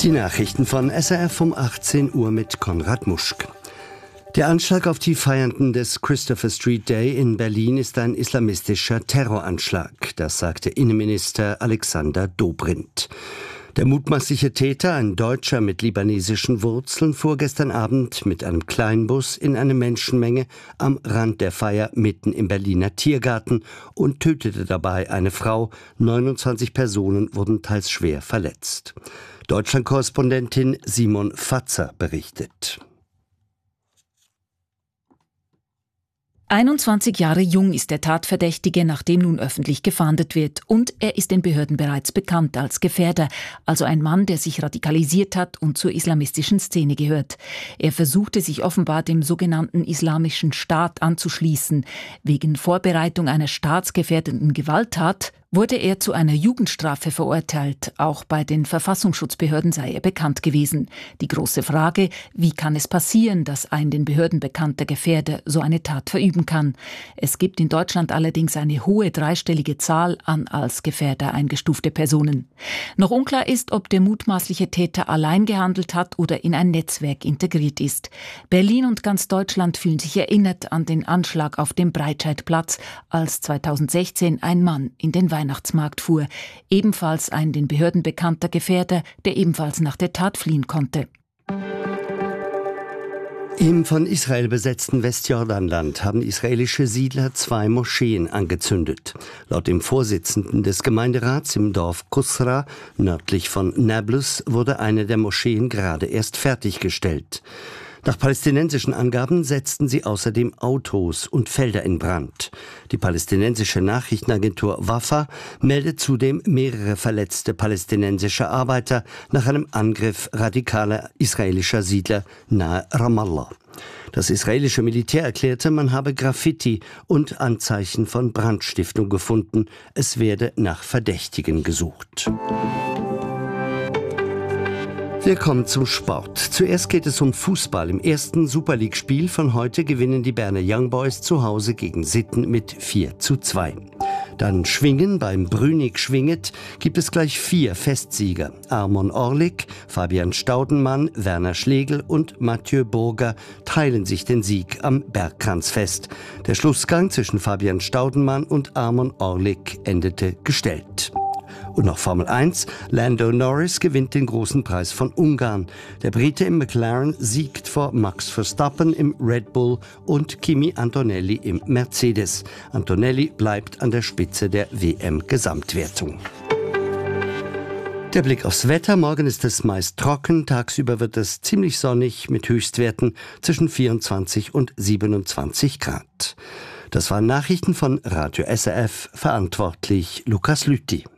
Die Nachrichten von SRF um 18 Uhr mit Konrad Muschk. Der Anschlag auf die Feiernden des Christopher Street Day in Berlin ist ein islamistischer Terroranschlag. Das sagte Innenminister Alexander Dobrindt. Der mutmaßliche Täter, ein Deutscher mit libanesischen Wurzeln, fuhr gestern Abend mit einem Kleinbus in eine Menschenmenge am Rand der Feier mitten im Berliner Tiergarten und tötete dabei eine Frau. 29 Personen wurden teils schwer verletzt. Deutschland-Korrespondentin Simon Fatzer berichtet. 21 Jahre jung ist der Tatverdächtige, nachdem nun öffentlich gefahndet wird. Und er ist den Behörden bereits bekannt als Gefährder, also ein Mann, der sich radikalisiert hat und zur islamistischen Szene gehört. Er versuchte sich offenbar dem sogenannten Islamischen Staat anzuschließen. Wegen Vorbereitung einer staatsgefährdenden Gewalttat wurde er zu einer Jugendstrafe verurteilt. Auch bei den Verfassungsschutzbehörden sei er bekannt gewesen. Die große Frage: Wie kann es passieren, dass ein den Behörden bekannter Gefährder so eine Tat verüben kann? Es gibt in Deutschland allerdings eine hohe dreistellige Zahl an als Gefährder eingestufte Personen. Noch unklar ist, ob der mutmaßliche Täter allein gehandelt hat oder in ein Netzwerk integriert ist. Berlin und ganz Deutschland fühlen sich erinnert an den Anschlag auf dem Breitscheidplatz, als 2016 ein Mann in den Weihnachtsmarkt fuhr. Ebenfalls ein den Behörden bekannter Gefährder, der ebenfalls nach der Tat fliehen konnte. Im von Israel besetzten Westjordanland haben israelische Siedler 2 Moscheen angezündet. Laut dem Vorsitzenden des Gemeinderats im Dorf Kusra, nördlich von Nablus, wurde eine der Moscheen gerade erst fertiggestellt. Nach palästinensischen Angaben setzten sie außerdem Autos und Felder in Brand. Die palästinensische Nachrichtenagentur Wafa meldet zudem mehrere verletzte palästinensische Arbeiter nach einem Angriff radikaler israelischer Siedler nahe Ramallah. Das israelische Militär erklärte, man habe Graffiti und Anzeichen von Brandstiftung gefunden. Es werde nach Verdächtigen gesucht. Wir kommen zum Sport. Zuerst geht es um Fußball. Im ersten Super League-Spiel von heute gewinnen die Berner Young Boys zu Hause gegen Sitten mit 4:2. Dann Schwingen. Beim Brünig Schwinget gibt es gleich 4 Festsieger. Armon Orlik, Fabian Staudenmann, Werner Schlegel und Mathieu Burger teilen sich den Sieg am Bergkranzfest. Der Schlussgang zwischen Fabian Staudenmann und Armon Orlik endete gestellt. Und noch Formel 1. Lando Norris gewinnt den großen Preis von Ungarn. Der Brite im McLaren siegt vor Max Verstappen im Red Bull und Kimi Antonelli im Mercedes. Antonelli bleibt an der Spitze der WM-Gesamtwertung. Der Blick aufs Wetter. Morgen ist es meist trocken. Tagsüber wird es ziemlich sonnig mit Höchstwerten zwischen 24 und 27 Grad. Das waren Nachrichten von Radio SRF. Verantwortlich Lukas Lüthi.